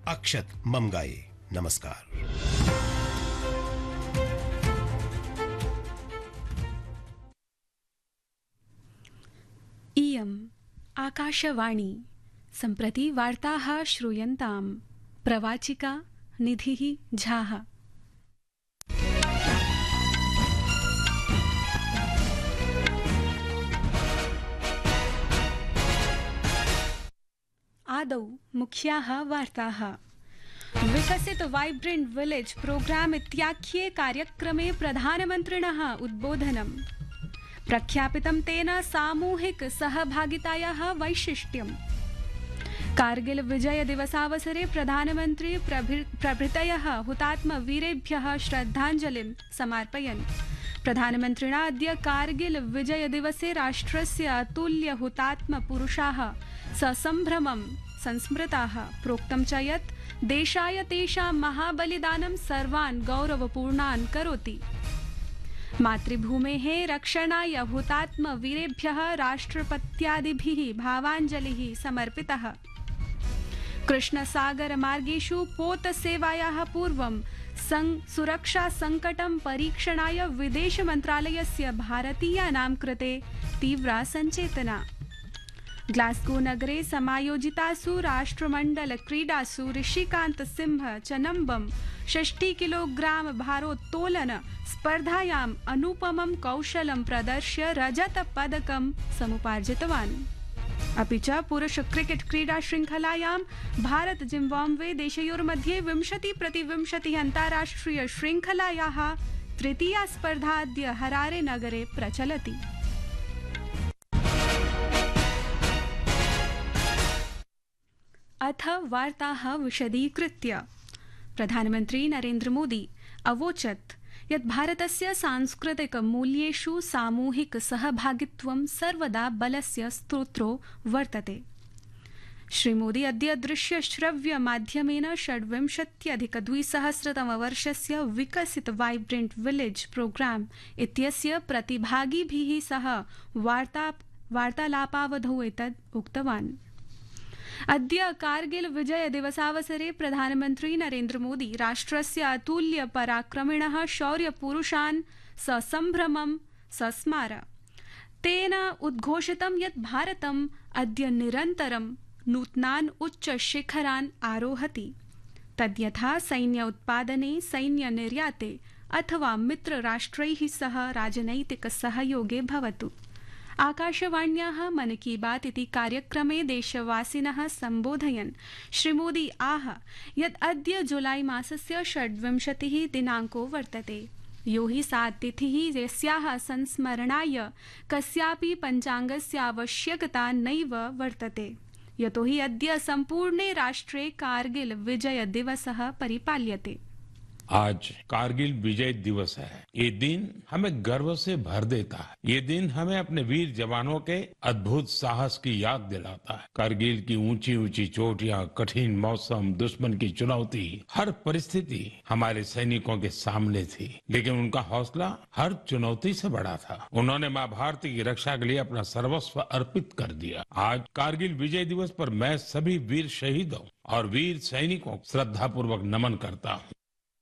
अक्षत ममगाए। नमस्कार। इयम् आकाशवाणी। सम्प्रति वार्ताः श्रूयन्ताम्। प्रवाचिका निधिः झाः। आदौ मुख्याः वार्ताः। विकसित वाइब्रेंट विलेज प्रोग्राम इत्याख्ये कार्यक्रमे प्रधानमन्त्रिणः उद्बोधनम्। प्रख्यापितं तेन सामूहिक सहभागितायाः वैशिष्ट्यम्। कारगिल विजय दिवसावसरे प्रधानमन्त्री प्रभृतयः हुतात्म वीरेभ्यः श्रद्धाञ्जलिं समर्पयन्। प्रधानमन्त्रिणा अद्य कारगिल विजय दिवसे राष्ट्रस्य अतुल्य हुतात्म पुरुषाः ससम्भ्रमं संस्मृताः। प्रोक्तं च यत् देशाय तेषां महाबलिदानं सर्वान् गौरवपूर्णान् करोति। मातृभूमेः रक्षणाय हुतात्म वीरेभ्यः राष्ट्रपत्यादिभिः भावाञ्जलिः समर्पितः। कृष्णसागर मार्गेषु पोतसेवायाः पूर्वं सुरक्षा संकटं परीक्षणाय विदेश मन्त्रालयस्य भारतीयानां कृते तीव्रा सञ्चेतना। ग्लास्गो नगरे समायोजितासु राष्ट्रमण्डल क्रीडासु ऋषिकान्त सिंह चनम्बम 60 किलोग्राम भारोत्तोलन स्पर्धायाम् अनुपमं कौशलं प्रदर्श्य रजत पदकं समुपार्जितवान्। अपि च पुरुष क्रिकेट क्रीडा श्रृंखलायां भारत जिम्बाब्वे देशयोर्मध्ये 20-20 अन्ताराष्ट्रिय श्रृंखलायाः तृतीया स्पर्धा अद्य हरारे नगरे प्रचलति। अथ वार्ताः विशदीकृत्य। प्रधानमन्त्री नरेन्द्र मोदी अवोचत् यत् भारतस्य सांस्कृतिक मूल्येषु सामूहिक सहभागित्वं सर्वदा बलस्य स्रोतो वर्तते। श्रीमोदी अद्य दृश्य श्रव्य माध्यमेन 26-2000 विकसित वाइब्रेंट विलेज प्रोग्राम इत्यस्य प्रतिभागिभिः सह वार्तालापावधौ एतत् उक्तवान्। अद्य कारगिल विजय दिवसावसरे प्रधानमन्त्री नरेन्द्र मोदी राष्ट्रस्य अतुल्य पराक्रमिणः शौर्यपुरुषान् ससम्भ्रमं सस्मार। तेन उद्घोषितं यत् भारतम् अद्य निरन्तरं नूतनान् उच्च शिखरान् आरोहति। तद्यथा सैन्य उत्पादने, सैन्य निर्याते अथवा मित्रराष्ट्रैः सह राजनैतिक सहयोगे भवतु। आकाशवाण्याः मन की बात इति कार्यक्रमे देशवासिनः सम्बोधयन् श्रीमोदी आह यत् अद्य जुलाई मासस्य 26 दिनाङ्को वर्तते। यो हि सा तिथिः यस्याः संस्मरणाय कस्यापि पञ्चाङ्गस्य आवश्यकता नैव वर्तते। यतो हि अद्य सम्पूर्णे राष्ट्रे कारगिल विजय दिवसः परिपाल्यते। आज कारगिल विजय दिवस है। ये दिन हमें गर्व से भर देता है। ये दिन हमें अपने वीर जवानों के अद्भुत साहस की याद दिलाता है। कारगिल की ऊंची ऊंची चोटियां, कठिन मौसम, दुश्मन की चुनौती, हर परिस्थिति हमारे सैनिकों के सामने थी, लेकिन उनका हौसला हर चुनौती से बड़ा था। उन्होंने माँ भारती की रक्षा के लिए अपना सर्वस्व अर्पित कर दिया। आज कारगिल विजय दिवस पर मैं सभी वीर शहीदों और वीर सैनिकों को श्रद्धापूर्वक नमन करता हूँ।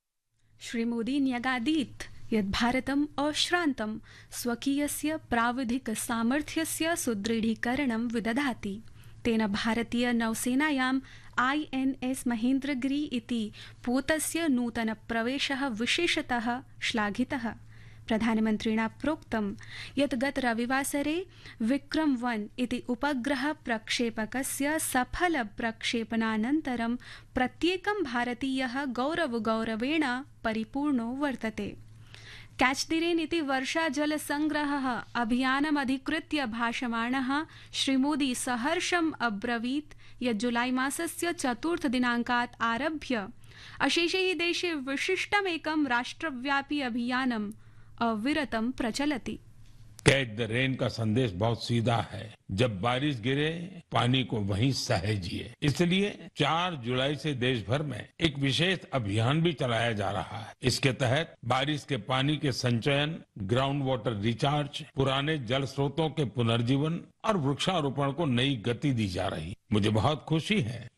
श्रीमोदी न्यगादीत् यत् भारतम् अश्रान्तं स्वकीयस्य प्राविधिक सामर्थ्यस्य सुदृढीकरणं विदधाति। तेन भारतीय नौसेनायाम् INS महेन्द्रगिरि इति पोतस्य नूतन प्रवेशः विशेषतः श्लाघितः। प्रधानमन्त्रिणा प्रोक्तं यत् गत रविवासरे विक्रम-1 इति उपग्रह प्रक्षेपकस्य सफल प्रक्षेपणानन्तरं प्रत्येकं भारतीयः गौरवेण परिपूर्णो वर्तते। कैच द रेन इति वर्षा जल संग्रहः अभियानमधिकृत्य भाषमाणः श्रीमोदी सहर्षम् अब्रवीत् यत् जुलाई मासस्य 4 दिनाङ्कात् आरभ्य अशेषे देशे विशिष्टमेकं राष्ट्रव्यापी अभियानम् अविरतं प्रचलति। कैच द रेन का संदेश बहुत सीधा है। जब बारिश गिरे, पानी को वहीं सहेजिए। इसलिए 4 जुलाई से देश भर में एक विशेष अभियान भी चलाया जा रहा है। इसके तहत बारिश के पानी के संचयन, ग्राउंड वाटर रिचार्ज, पुराने जल स्रोतों के पुनर्जीवन और वृक्षारोपण को नई गति दी जा रही। मुझे बहुत खुशी है